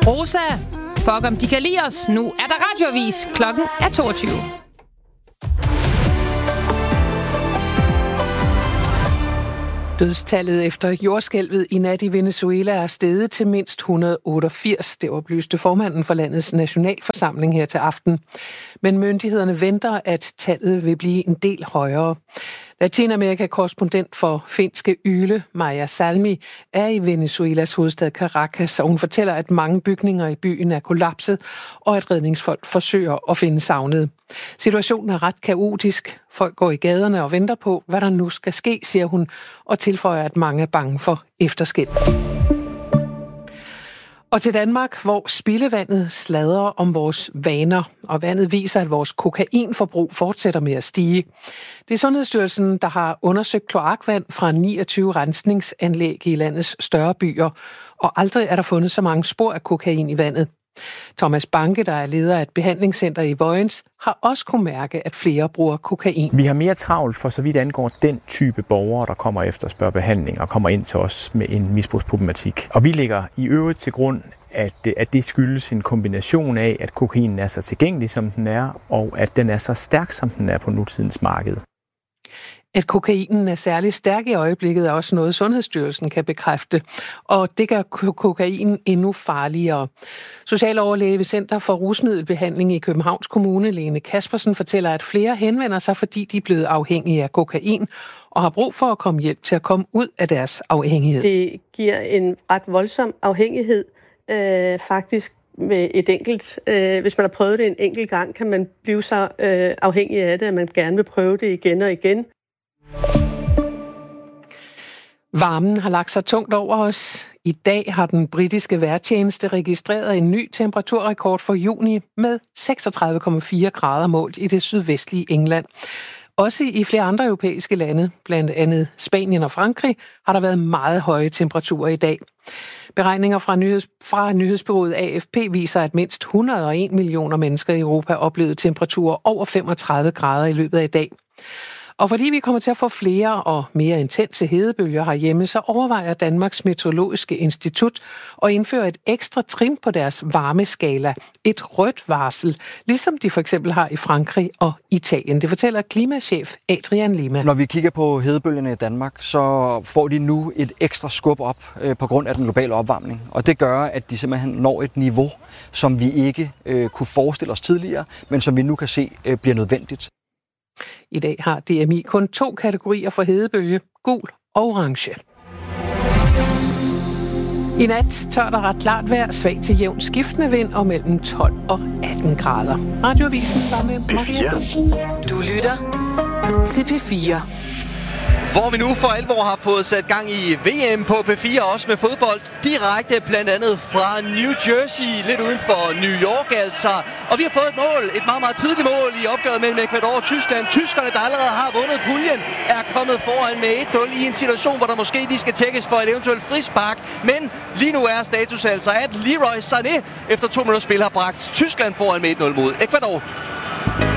Rosa, fuck om de kan lide os. Nu er der radioavis. Klokken er 22. Dødstallet efter jordskælvet i nat i Venezuela er steget til mindst 188. Det oplyste formanden for landets nationalforsamling her til aften. Men myndighederne venter, at tallet vil blive en del højere. Latinamerika-korrespondent for finske Yle, Maja Salmi, er i Venezuelas hovedstad Caracas, og hun fortæller, at mange bygninger i byen er kollapset, og at redningsfolk forsøger at finde savnede. Situationen er ret kaotisk. Folk går i gaderne og venter på, hvad der nu skal ske, siger hun, og tilføjer, at mange er bange for efterskælv. Og til Danmark, hvor spildevandet sladrer om vores vaner, og vandet viser, at vores kokainforbrug fortsætter med at stige. Det er Sundhedsstyrelsen, der har undersøgt kloakvand fra 29 rensningsanlæg i landets større byer, og aldrig er der fundet så mange spor af kokain i vandet. Thomas Banke, der er leder af et behandlingscenter i Vojens, har også kunnet mærke, at flere bruger kokain. Vi har mere travlt for så vidt angår den type borgere, der kommer efter spørger behandling og kommer ind til os med en misbrugsproblematik. Og vi lægger i øvrigt til grund, at det skyldes en kombination af, at kokainen er så tilgængelig, som den er, og at den er så stærk, som den er på nutidens marked. At kokainen er særlig stærk i øjeblikket er også noget, Sundhedsstyrelsen kan bekræfte, og det gør kokain endnu farligere. Socialoverlæge ved Center for Rusmiddelbehandling i Københavns Kommune, Lene Kaspersen, fortæller, at flere henvender sig, fordi de er blevet afhængige af kokain, og har brug for at komme hjælp til at komme ud af deres afhængighed. Det giver en ret voldsom afhængighed, faktisk med et enkelt. Hvis man har prøvet det en enkelt gang, kan man blive så afhængig af det, at man gerne vil prøve det igen og igen. Varmen har lagt sig tungt over os. I dag har den britiske vejrtjeneste registreret en ny temperaturrekord for juni med 36,4 grader målt i det sydvestlige England. Også i flere andre europæiske lande, blandt andet Spanien og Frankrig, har der været meget høje temperaturer i dag. Beregninger fra nyhedsbureauet AFP viser, at mindst 101 millioner mennesker i Europa oplevede temperaturer over 35 grader i løbet af i dag. Og fordi vi kommer til at få flere og mere intense hedebølger herhjemme, så overvejer Danmarks Meteorologiske Institut at indføre et ekstra trin på deres varmeskala. Et rødt varsel, ligesom de for eksempel har i Frankrig og Italien. Det fortæller klimachef Adrian Lima. Når vi kigger på hedebølgerne i Danmark, så får de nu et ekstra skub op på grund af den globale opvarmning. Og det gør, at de simpelthen når et niveau, som vi ikke kunne forestille os tidligere, men som vi nu kan se bliver nødvendigt. I dag har DMI kun 2 kategorier for hedebølge, gul og orange. I nat tør der ret klart vejr, svag til jævn skiftende vind og mellem 12 og 18 grader. Radioavisen var med P4. Du lytter til P4. Hvor vi nu for alvor har fået sat gang i VM på P4, også med fodbold, direkte blandt andet fra New Jersey, lidt uden for New York altså. Og vi har fået et mål, et meget, meget tidligt mål i opgøret mellem Ecuador og Tyskland. Tyskerne, der allerede har vundet puljen, er kommet foran med 1-0 i en situation, hvor der måske lige skal tjekkes for et eventuelt frispark. Men lige nu er status altså, at Leroy Sané efter 2 minutters spil har bragt Tyskland foran med 1-0 mod Ecuador.